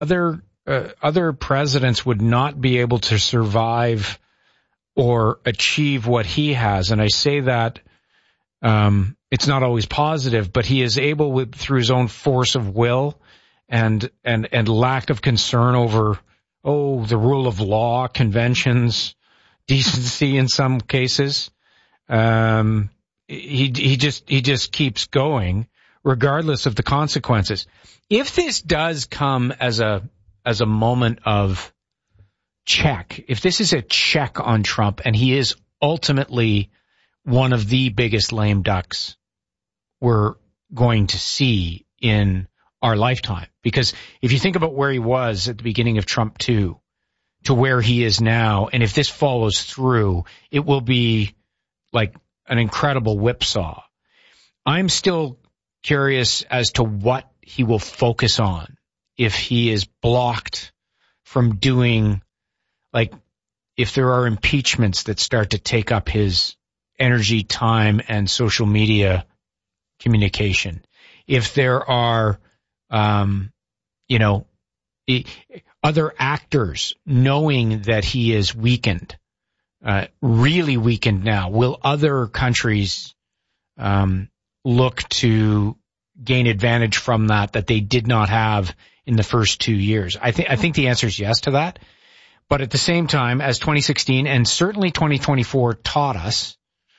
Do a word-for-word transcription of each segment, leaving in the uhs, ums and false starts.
other uh, other presidents would not be able to survive or achieve what he has. And I say that um, it's not always positive, but he is able, with through his own force of will and and and lack of concern over oh the rule of law, conventions, decency in some cases. Um, he he just he just keeps going regardless of the consequences. If this does come as a as a moment of check, if this is a check on Trump and he is ultimately one of the biggest lame ducks we're going to see in our lifetime, because if you think about where he was at the beginning of Trump two to where he is now, and if this follows through, it will be like an incredible whipsaw. I'm still curious as to what he will focus on if he is blocked from doing, like, if there are impeachments that start to take up his energy, time, and social media communication. If there are, um, you know, other actors knowing that he is weakened, uh, really weakened now, will other countries um, look to gain advantage from that that they did not have in the first two years? I think I think the answer is yes to that. But at the same time, as twenty sixteen and certainly twenty twenty-four taught us,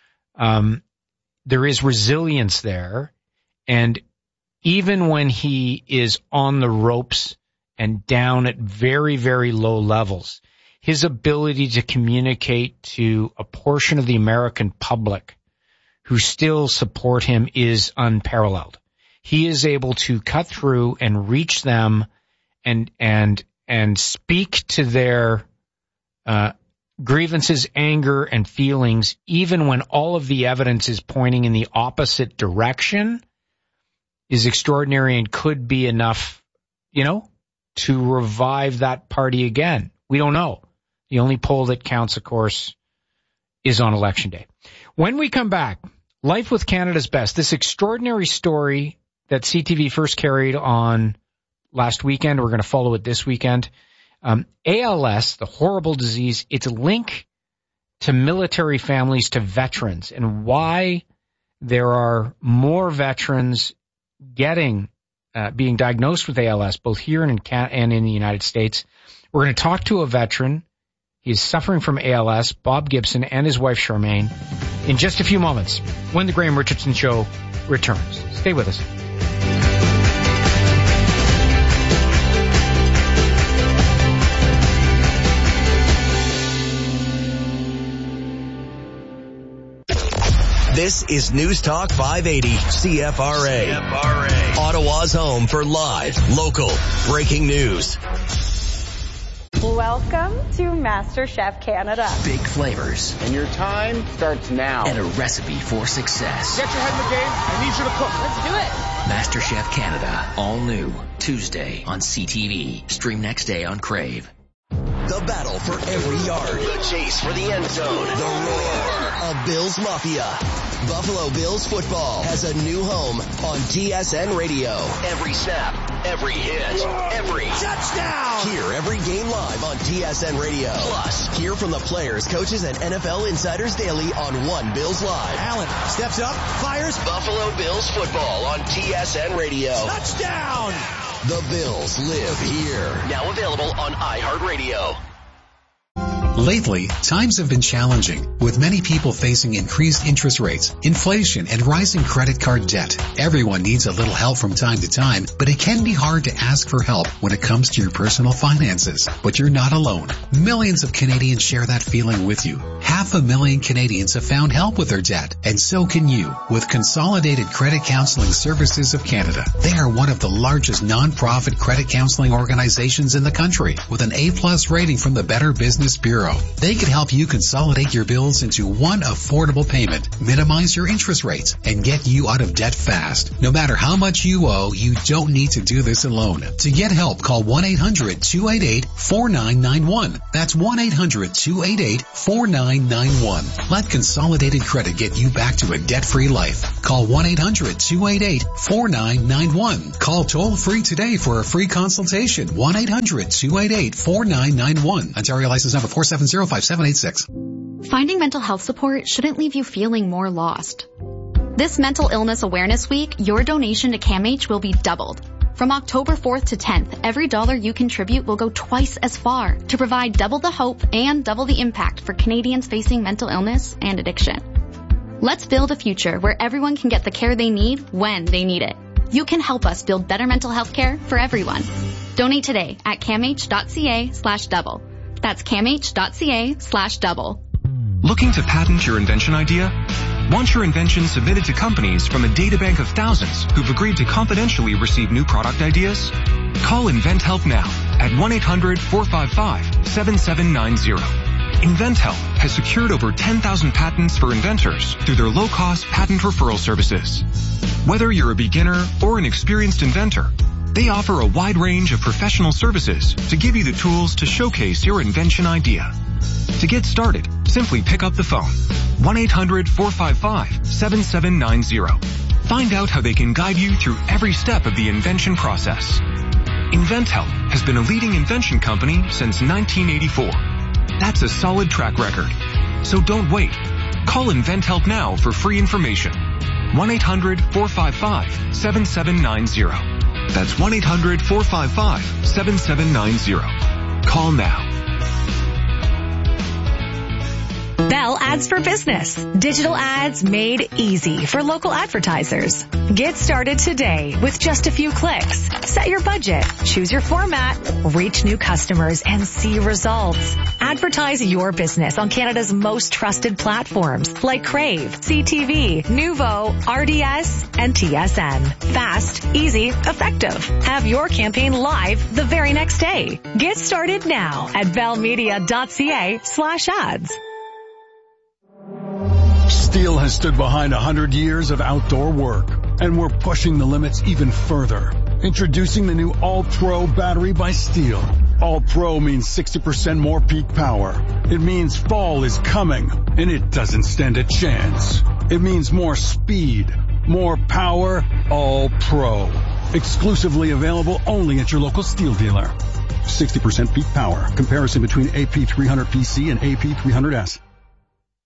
um, there is resilience there. And even when he is on the ropes and down at very, very low levels, his ability to communicate to a portion of the American public who still support him is unparalleled. He is able to cut through and reach them and and and speak to their uh grievances, anger, and feelings, even when all of the evidence is pointing in the opposite direction, is extraordinary and could be enough, you know, to revive that party again. We don't know. The only poll that counts, of course, is on Election Day. When we come back, Life with Canada's Best, this extraordinary story that C T V first carried on last weekend. We're going to follow it this weekend. Um, A L S, the horrible disease, its link to military families, to veterans, and why there are more veterans getting, uh, being diagnosed with A L S, both here and in, Can- and in the United States. We're going to talk to a veteran. He's suffering from A L S, Bob Gibson, and his wife Charmaine, in just a few moments when the Graham Richardson Show returns. Stay with us. This is News Talk five eighty C F R A. C F R A. Ottawa's home for live, local, breaking news. Welcome to MasterChef Canada. Big flavors. And your time starts now. And a recipe for success. Get your head in the game. I need you to cook. Let's do it. MasterChef Canada. All new. Tuesday on C T V. Stream next day on Crave. The battle for every yard. The chase for the end zone. The roar of Bills Mafia. Buffalo Bills football has a new home on T S N Radio. Every snap, every hit, every touchdown. Hear every game live on T S N Radio. Plus, hear from the players, coaches, and N F L insiders daily on One Bills Live. Allen steps up, fires. Buffalo Bills football on T S N Radio. Touchdown. The Bills live here. Now available on iHeartRadio. Lately, times have been challenging, with many people facing increased interest rates, inflation, and rising credit card debt. Everyone needs a little help from time to time, but it can be hard to ask for help when it comes to your personal finances. But you're not alone. Millions of Canadians share that feeling with you. Half a million Canadians have found help with their debt, and so can you with Consolidated Credit Counseling Services of Canada. They are one of the largest non-profit credit counseling organizations in the country, with an A plus rating from the Better Business Bureau. Bureau. They can help you consolidate your bills into one affordable payment, minimize your interest rates, and get you out of debt fast. No matter how much you owe, you don't need to do this alone. To get help, call one eight hundred two eight eight four nine nine one. That's one eight hundred two eight eight four nine nine one. Let Consolidated Credit get you back to a debt-free life. Call one eight hundred two eight eight four nine nine one. Call toll-free today for a free consultation. one eight hundred two eight eight four nine nine one. Ontario license number four seven zero five seven eight six. Finding mental health support shouldn't leave you feeling more lost. This Mental Illness Awareness Week, your donation to CAMH will be doubled. From October fourth to tenth, every dollar you contribute will go twice as far to provide double the hope and double the impact for Canadians facing mental illness and addiction. Let's build a future where everyone can get the care they need when they need it. You can help us build better mental health care for everyone. Donate today at camh.ca slash double. That's camh.ca slash double. Looking to patent your invention idea? Want your invention submitted to companies from a databank of thousands who've agreed to confidentially receive new product ideas? Call InventHelp now at one eight hundred four five five seven seven nine zero. InventHelp has secured over ten thousand patents for inventors through their low-cost patent referral services. Whether you're a beginner or an experienced inventor, they offer a wide range of professional services to give you the tools to showcase your invention idea. To get started, simply pick up the phone. one eight hundred four five five seven seven nine zero. Find out how they can guide you through every step of the invention process. InventHelp has been a leading invention company since nineteen eighty-four. That's a solid track record. So don't wait. Call InventHelp now for free information. one eight hundred four five five seven seven nine zero. That's one eight hundred four five five seven seven nine zero. Call now. Bell Ads for Business. Digital ads made easy for local advertisers. Get started today with just a few clicks. Set your budget, choose your format, reach new customers, and see results. Advertise your business on Canada's most trusted platforms like Crave, C T V, Nuvo, R D S, and T S N. Fast, easy, effective. Have your campaign live the very next day. Get started now at bellmedia.ca slash ads. Steel has stood behind one hundred years of outdoor work, and we're pushing the limits even further. Introducing the new All-Pro battery by Steel. All-Pro means sixty percent more peak power. It means fall is coming, and it doesn't stand a chance. It means more speed, more power, All-Pro. Exclusively available only at your local Steel dealer. sixty percent peak power. Comparison between A P three hundred P C and A P three hundred S.